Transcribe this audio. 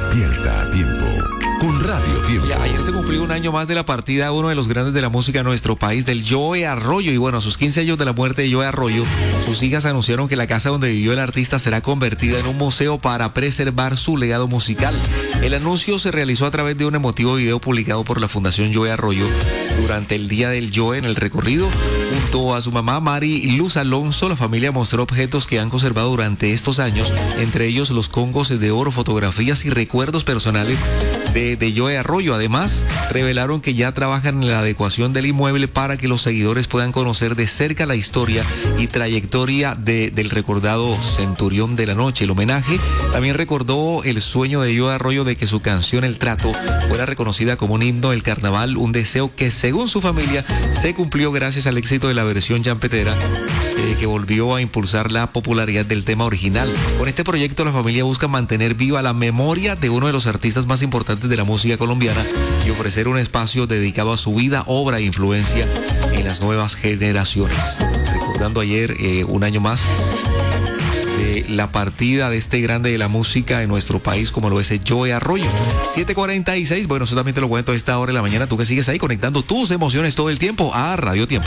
Despierta a tiempo con Radio Tiempo. Ayer se cumplió un año más de la partida de uno de los grandes de la música de nuestro país, del Joe Arroyo. Y bueno, a sus 15 años de la muerte de Joe Arroyo, sus hijas anunciaron que la casa donde vivió el artista será convertida en un museo para preservar su legado musical. El anuncio se realizó a través de un emotivo video publicado por la Fundación Joe Arroyo durante el Día del Joe. En el recorrido, junto a su mamá Mari Luz Alonso, la familia mostró objetos que han conservado durante estos años, entre ellos los congos de oro, fotografías y recuerdos personales de Joe Arroyo. Además, revelaron que ya trabajan en la adecuación del inmueble para que los seguidores puedan conocer de cerca la historia y trayectoria del recordado Centurión de la Noche. El homenaje también recordó el sueño de Joe Arroyo de que su canción El Trato fuera reconocida como un himno del carnaval, un deseo que según su familia se cumplió gracias al éxito de la versión champetera, que volvió a impulsar la popularidad del tema original. Con este proyecto la familia busca mantener viva la memoria de uno de los artistas más importantes de la música colombiana y ofrecer un espacio dedicado a su vida, obra e influencia en las nuevas generaciones. Recordando ayer un año más de la partida de este grande de la música en nuestro país, como lo es Joe Arroyo. 7:46, bueno, eso también te lo cuento a esta hora de la mañana. Tú que sigues ahí conectando tus emociones todo el tiempo a Radio Tiempo.